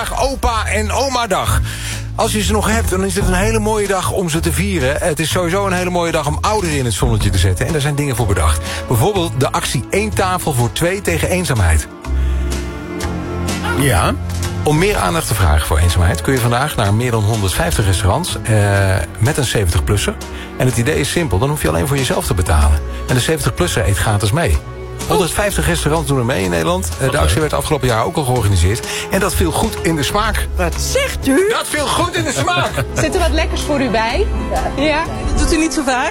vandaag opa en oma dag. Als je ze nog hebt, dan is het een hele mooie dag om ze te vieren. Het is sowieso een hele mooie dag om ouderen in het zonnetje te zetten. En daar zijn dingen voor bedacht. Bijvoorbeeld de actie 1 tafel voor 2 tegen eenzaamheid. Ja. Om meer aandacht te vragen voor eenzaamheid kun je vandaag naar meer dan 150 restaurants met een 70-plusser. En het idee is simpel, dan hoef je alleen voor jezelf te betalen. En de 70-plusser eet gratis mee. 150 restaurants doen er mee in Nederland. De actie werd afgelopen jaar ook al georganiseerd. En dat viel goed in de smaak. Wat zegt u? Dat viel goed in de smaak. Zit er wat lekkers voor u bij? Ja. Dat doet u niet zo vaak?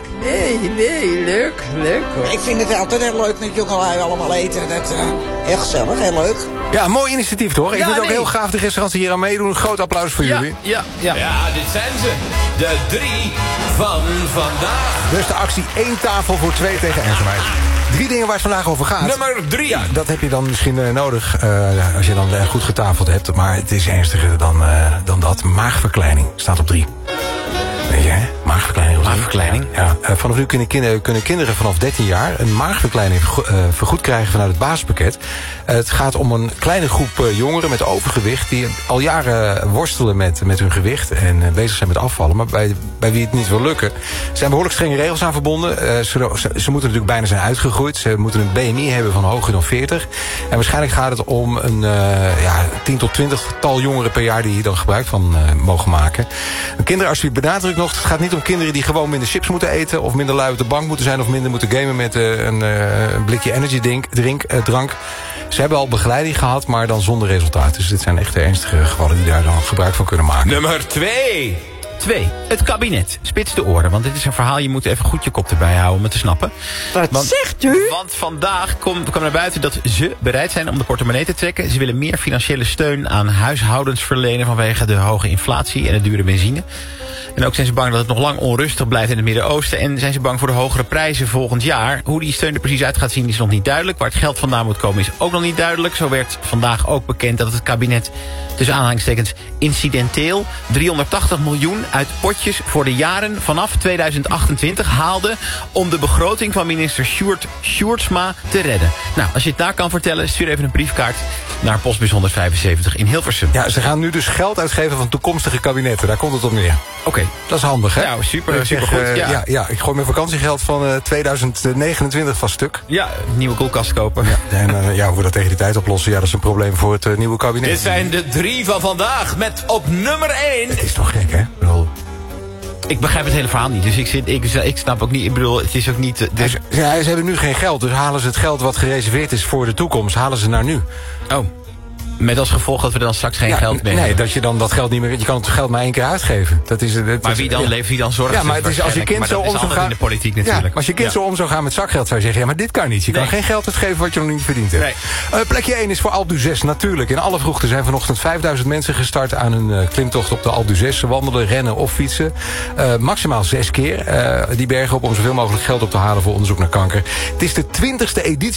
Nee, leuk. Ik vind het altijd heel leuk met jongelui allemaal eten. Heel gezellig, heel leuk. Ja, mooi initiatief toch? Ik vind ook heel gaaf de restaurants die hier aan meedoen. Een groot applaus voor jullie. Ja, dit zijn ze. De 3 van vandaag. Dus de actie 1 tafel voor 2 tegen eenzaamheid. 3 dingen waar het vandaag over gaat. Nummer 3. Ja, dat heb je dan misschien nodig als je dan goed getafeld hebt. Maar het is ernstiger dan dat. Maagverkleining staat op 3. Weet je, hè? Maagverkleining. Ja. Vanaf nu kunnen kinderen vanaf 13 jaar een maagverkleining vergoed krijgen vanuit het basispakket. Het gaat om een kleine groep jongeren met overgewicht die al jaren worstelen met hun gewicht en bezig zijn met afvallen. Maar bij wie het niet wil lukken, zijn behoorlijk strenge regels aan verbonden. Ze moeten natuurlijk bijna zijn uitgegroeid. Ze moeten een BMI hebben van hoger dan 40. En waarschijnlijk gaat het om een 10 tot 20-tal jongeren per jaar die hier dan gebruik van mogen maken. Een kinderarts die benadrukt nog, het gaat niet om kinderen die gewoon minder chips moeten eten of minder lui op de bank moeten zijn of minder moeten gamen met een blikje energy drank. Ze hebben al begeleiding gehad, maar dan zonder resultaat. Dus dit zijn echt de ernstige gevallen die daar dan gebruik van kunnen maken. Nummer 2. Het kabinet. Spits de oren, want dit is een verhaal. Je moet even goed je kop erbij houden om het te snappen. Wat zegt u? Want vandaag kwam naar buiten dat ze bereid zijn om de portemonnee te trekken. Ze willen meer financiële steun aan huishoudens verlenen vanwege de hoge inflatie en de dure benzine. En ook zijn ze bang dat het nog lang onrustig blijft in het Midden-Oosten. En zijn ze bang voor de hogere prijzen volgend jaar. Hoe die steun er precies uit gaat zien is nog niet duidelijk. Waar het geld vandaan moet komen is ook nog niet duidelijk. Zo werd vandaag ook bekend dat het kabinet tussen aanhalingstekens incidenteel 380 miljoen uit potjes voor de jaren vanaf 2028 haalde om de begroting van minister Sjoerd Sjoerdsma te redden. Nou, als je het daar kan vertellen, stuur even een briefkaart naar postbus 175 in Hilversum. Ja, ze gaan nu dus geld uitgeven van toekomstige kabinetten. Daar komt het op neer. Oké. Dat is handig, hè? Ja, super goed. Ja, ik gooi mijn vakantiegeld van 2029 van stuk. Ja, een nieuwe koelkast kopen. Ja, en hoe we dat tegen die tijd oplossen, dat is een probleem voor het nieuwe kabinet. Dit zijn de 3 van vandaag met op nummer 1. Het is toch gek, hè? Ik begrijp het hele verhaal niet, dus ik snap ook niet. Ik bedoel, het is ook niet. Ze hebben nu geen geld, dus halen ze het geld wat gereserveerd is voor de toekomst, halen ze naar nu. Oh. Met als gevolg dat we dan straks geen geld meer hebben. Nee, dat je dan dat geld niet meer. Je kan het geld maar 1 keer uitgeven. Maar wie dan leeft, wie dan zorgt? Ja, maar het is als je kind zo om zou gaan in de politiek natuurlijk. Ja, maar als je kind zo om zou gaan met zakgeld, zou je zeggen, ja, maar dit kan niet. Je kan geen geld uitgeven wat je nog niet verdiend hebt. Nee. Plekje 1 is voor Alpe d'Huez natuurlijk. In alle vroegte zijn vanochtend 5000 mensen gestart aan een klimtocht op de Alpe d'Huez. Ze wandelen, rennen of fietsen. Maximaal 6 keer die bergen op om zoveel mogelijk geld op te halen voor onderzoek naar kanker. Het is de 20e editie